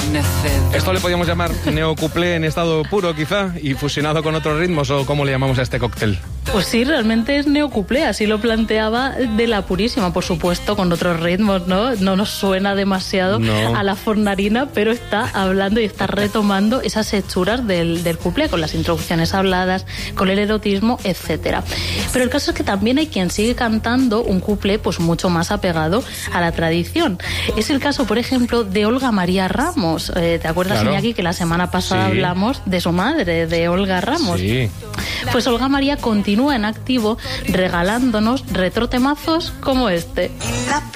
Esto le podríamos llamar neocuplé en estado puro, quizá, y fusionado con otros ritmos, ¿o cómo le llamamos a este cóctel? Pues sí, realmente es neocuplé, así lo planteaba de la Purísima, por supuesto, con otros ritmos, ¿no? No nos suena demasiado a la fornarina, pero está hablando y está retomando esas hechuras del cuplé, con las introducciones habladas, con el erotismo, etcétera. Pero el caso es que también hay quien sigue cantando un cuplé pues mucho más apegado a la tradición. Es el caso, por ejemplo, de Olga María Ramos. ¿Te acuerdas, claro, Iñaki, que la semana pasada hablamos de su madre, de Olga Ramos? Sí. Pues Olga María continúa en activo regalándonos retrotemazos como este. La